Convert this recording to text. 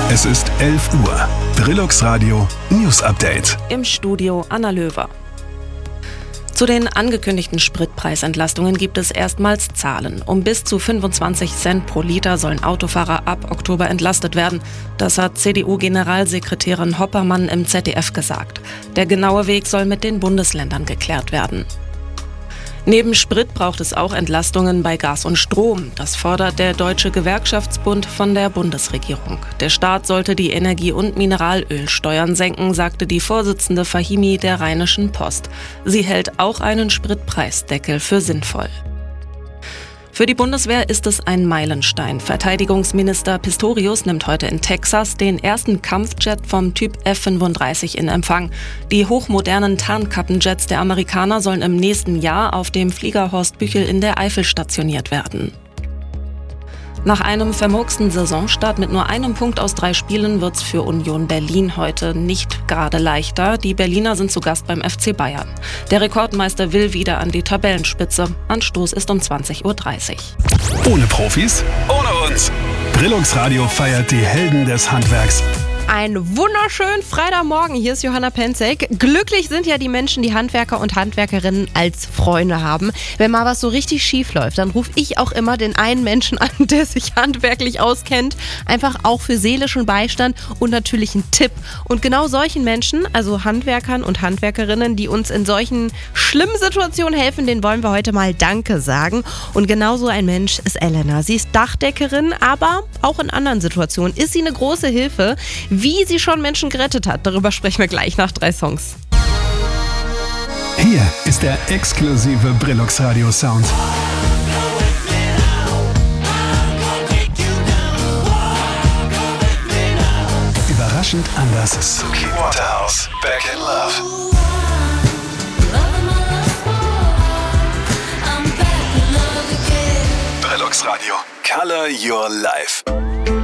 Es ist 11 Uhr. Brillux Radio News Update. Im Studio Anna Löwer. Zu den angekündigten Spritpreisentlastungen gibt es erstmals Zahlen. Um bis zu 25 Cent pro Liter sollen Autofahrer ab Oktober entlastet werden. Das hat CDU-Generalsekretärin Hoppermann im ZDF gesagt. Der genaue Weg soll mit den Bundesländern geklärt werden. Neben Sprit braucht es auch Entlastungen bei Gas und Strom. Das fordert der Deutsche Gewerkschaftsbund von der Bundesregierung. Der Staat sollte die Energie- und Mineralölsteuern senken, sagte die Vorsitzende Fahimi der Rheinischen Post. Sie hält auch einen Spritpreisdeckel für sinnvoll. Für die Bundeswehr ist es ein Meilenstein. Verteidigungsminister Pistorius nimmt heute in Texas den ersten Kampfjet vom Typ F-35 in Empfang. Die hochmodernen Tarnkappenjets der Amerikaner sollen im nächsten Jahr auf dem Flieger Horst Büchel in der Eifel stationiert werden. Nach einem vermurksten Saisonstart mit nur einem Punkt aus 3 Spielen wird's für Union Berlin heute nicht gerade leichter. Die Berliner sind zu Gast beim FC Bayern. Der Rekordmeister will wieder an die Tabellenspitze. Anstoß ist um 20:30 Uhr. Ohne Profis, ohne uns. Brillux Radio feiert die Helden des Handwerks. Einen wunderschönen Freitagmorgen, hier ist Johanna Penzek. Glücklich sind ja die Menschen, die Handwerker und Handwerkerinnen als Freunde haben. Wenn mal was so richtig schief läuft, dann rufe ich auch immer den einen Menschen an, der sich handwerklich auskennt. Einfach auch für seelischen Beistand und natürlich einen Tipp. Und genau solchen Menschen, also Handwerkern und Handwerkerinnen, die uns in solchen schlimmen Situationen helfen, denen wollen wir heute mal Danke sagen. Und genauso ein Mensch ist Elena. Sie ist Dachdeckerin, aber auch in anderen Situationen ist sie eine große Hilfe. Wie sie schon Menschen gerettet hat, darüber sprechen wir gleich nach 3 Songs. Hier ist der exklusive Brillux Radio Sound. Überraschend anders. Suki Waterhouse, Back in Love. Brillux Radio, Color Your Life.